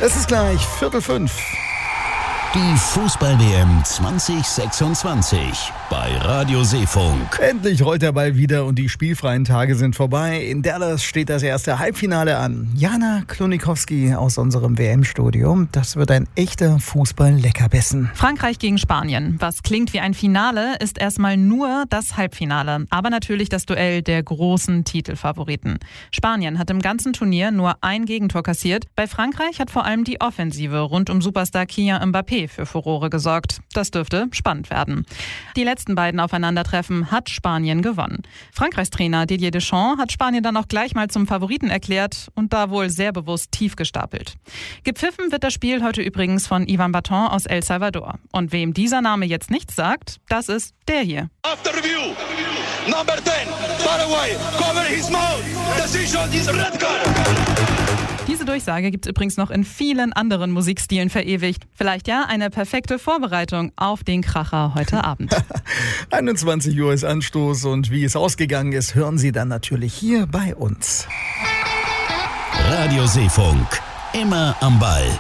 Es ist gleich 4:45. Die Fußball-WM 2026 bei Radio Seefunk. Endlich rollt der Ball wieder und die spielfreien Tage sind vorbei. In Dallas steht das erste Halbfinale an. Jana Klonikowski aus unserem WM-Studio. Das wird ein echter Fußball-Leckerbissen. Frankreich gegen Spanien. Was klingt wie ein Finale, ist erstmal nur das Halbfinale. Aber natürlich das Duell der großen Titelfavoriten. Spanien hat im ganzen Turnier nur ein Gegentor kassiert. Bei Frankreich hat vor allem die Offensive rund um Superstar Kylian Mbappé für Furore gesorgt. Das dürfte spannend werden. Die letzten beiden Aufeinandertreffen hat Spanien gewonnen. Frankreichs Trainer Didier Deschamps hat Spanien dann auch gleich mal zum Favoriten erklärt und da wohl sehr bewusst tief gestapelt. Gepfiffen wird das Spiel heute übrigens von Ivan Baton aus El Salvador. Und wem dieser Name jetzt nichts sagt, das ist der hier. After review, number 10, Paraguay, cover his mouth, decision is red card. Diese Durchsage gibt es übrigens noch in vielen anderen Musikstilen verewigt. Vielleicht ja eine perfekte Vorbereitung auf den Kracher heute Abend. 21 Uhr ist Anstoß und wie es ausgegangen ist, hören Sie dann natürlich hier bei uns. Radio Seefunk. Immer am Ball.